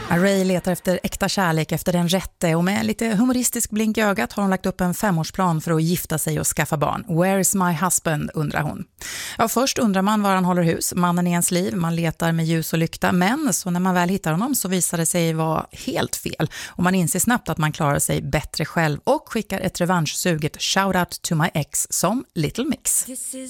Ray letar efter äkta kärlek, efter den rätte, och med lite humoristisk blink i ögat har hon lagt upp en 5-årsplan för att gifta sig och skaffa barn. Where's my husband, undrar hon. Ja, först undrar man var han håller hus, mannen i ens liv. Man letar med ljus och lykta, men så när man väl hittar honom så visar det sig vara helt fel. Och man inser snabbt att man klarar sig bättre själv och skickar ett revanschsuget shout-out to my ex som Little Mix.